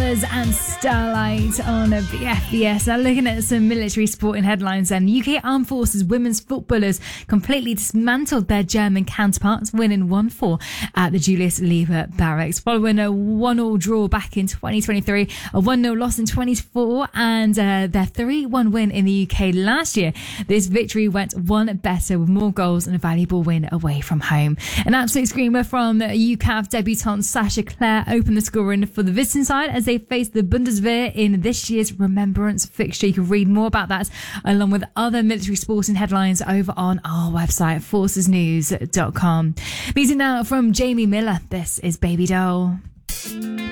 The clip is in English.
Colours and Starlight on BFBS. Now looking at some military sporting headlines then. UK Armed Forces women's footballers completely dismantled their German counterparts, winning 1-4 at the Julius Lever Barracks. Following a 1-1 draw back in 2023, a 1-0 loss in 24 and their 3-1 win in the UK last year. This victory went one better with more goals and a valuable win away from home. An absolute screamer from UCAV debutant Sasha Clare opened the scoring for the visiting side as they faced the Bundeswehr in this year's Remembrance fixture. You can read more about that along with other military sporting headlines over on our website, forcesnews.com. Music now from Jamie Miller. This is Baby Doll.